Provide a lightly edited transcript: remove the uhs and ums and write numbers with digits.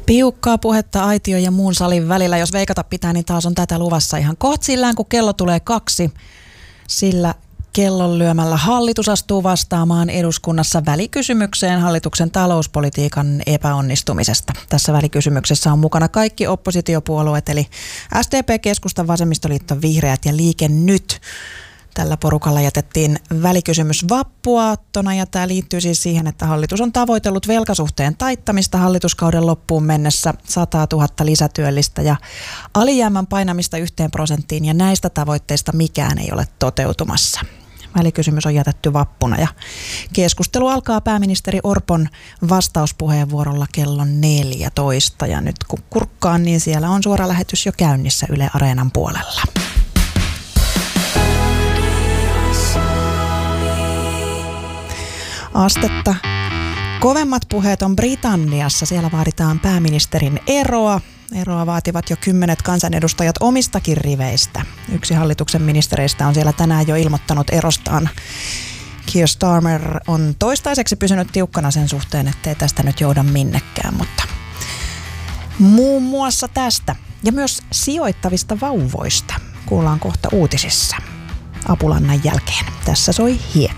Piukkaa puhetta aitio ja muun salin välillä. Jos veikata pitää, niin taas on tätä luvassa ihan kohtsillään, kun kello tulee 2. Sillä kellon lyömällä hallitus astuu vastaamaan eduskunnassa välikysymykseen hallituksen talouspolitiikan epäonnistumisesta. Tässä välikysymyksessä on mukana kaikki oppositiopuolueet, eli SDP, Keskusta, Vasemmistoliitto, Vihreät ja Liike Nyt. Tällä porukalla jätettiin välikysymys vappuaattona ja tämä liittyy siis siihen, että hallitus on tavoitellut velkasuhteen taittamista hallituskauden loppuun mennessä 100 000 lisätyöllistä ja alijäämän painamista 1% ja näistä tavoitteista mikään ei ole toteutumassa. Välikysymys on jätetty vappuna ja keskustelu alkaa pääministeri Orpon vastauspuheenvuorolla kello 14 ja nyt kun kurkkaan, niin siellä on suora lähetys jo käynnissä Yle Areenan puolella. Astetta kovemmat puheet on Britanniassa. Siellä vaaditaan pääministerin eroa. Eroa vaativat jo 10 kansanedustajat omistakin riveistä. Yksi hallituksen ministereistä on siellä tänään jo ilmoittanut erostaan. Keir Starmer on toistaiseksi pysynyt tiukkana sen suhteen, ettei tästä nyt jouda minnekään, mutta muun muassa tästä ja myös sijoittavista vauvoista kuullaan kohta uutisissa. Apulannan jälkeen. Tässä soi Hiekka.